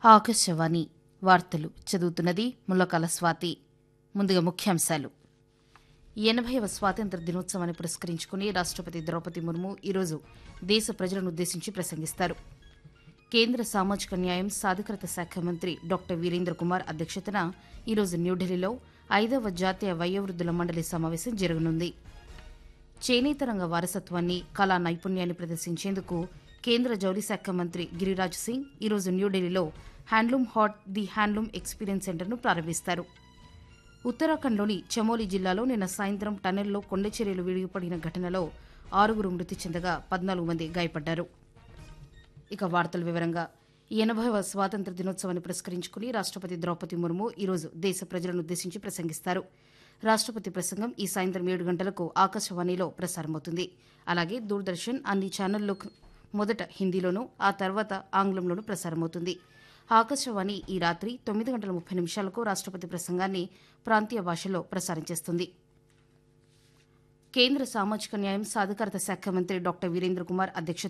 ఆకాశవాణి వార్తలు చదువుతున్నది ముల్లకాల స్వాతి. ముందుగా ముఖ్యాంశాలు. 80వ స్వాతంత్ర దినోత్సవాన్ని పురస్కరించుకుని రాష్టపతి ద్రౌపది ముర్ము ఈరోజు దేశ ప్రజలనుద్దేశించి ప్రసంగిస్తారు. కేంద్ర సామాజిక న్యాయం సాధికారత శాఖ మంత్రి డాక్టర్ వీరేంద్ర కుమార్ అధ్యక్షతన ఈరోజు న్యూఢిల్లీలో 5వ జాతీయ వయోవృద్ధుల మండలి సమావేశం జరగనుంది. చేనేత రంగ వారసత్వాన్ని, కళా నైపుణ్యాన్ని ప్రదర్శించేందుకు కేంద్ర జౌళి శాఖ మంత్రి గిరిరాజ్ సింగ్ ఈరోజు న్యూఢిల్లీలో handloom hot the handloom experience సెంటర్ను ప్రారంభిస్తారు. ఉత్తరాఖండ్లోని చమోలి జిల్లాలో నిన్న సాయంత్రం టన్నెల్లో కొండచర్యలు విడిగిపడిన ఘటనలో 6 మృతి చెందగా 14 మంది గాయపడ్డారు. ఇక వార్తల వివరంగా 80వ స్వాతంత్ర దినోత్సవాన్ని పురస్కరించుకుని రాష్టపతి ద్రౌపది ముర్ము ఈరోజు దేశ ప్రజలనుద్దేశించి ప్రసంగిస్తారు. రాష్టపతి ప్రసంగం ఈ సాయంత్రం 7 గంటలకు ఆకాశవాణిలో ప్రసారమవుతుంది. అలాగే దూరదర్శన్ అన్ని ఛానల్లో మొదట హిందీలోనూ, ఆ తర్వాత ఆంగ్లంలోనూ ప్రసారమవుతుంది. ఆకాశవాణి ఈ రాత్రి 9:30 రాష్టపతి ప్రసంగాన్ని ప్రాంతీయ భాషల్లో ప్రసారం చేస్తుంది. కేంద్ర సామాజిక న్యాయం సాధికారత శాఖ మంత్రి డాక్టర్ వీరేంద్ర కుమార్ అధ్యక్షతన